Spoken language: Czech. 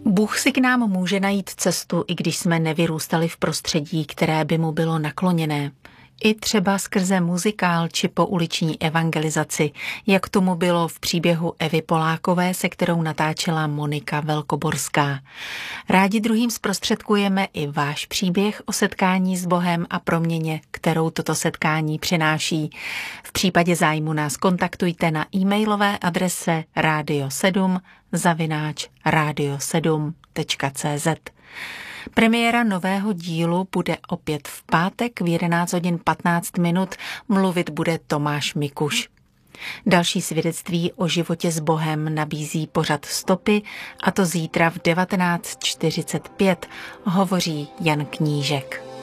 Bůh si k nám může najít cestu, i když jsme nevyrůstali v prostředí, které by mu bylo nakloněné. I třeba skrze muzikál či pouliční evangelizaci, jak tomu bylo v příběhu Evy Polákové, se kterou natáčela Monika Velkoborská. Rádi druhým zprostředkujeme i váš příběh o setkání s Bohem a proměně, kterou toto setkání přináší. V případě zájmu nás kontaktujte na e-mailové adrese radio7@radio7.cz. Premiéra nového dílu bude opět v pátek v 11 hodin 15 minut. Mluvit bude Tomáš Mikuš. Další svědectví o životě s Bohem nabízí pořad Stopy, a to zítra v 19:45, hovoří Jan Knížek.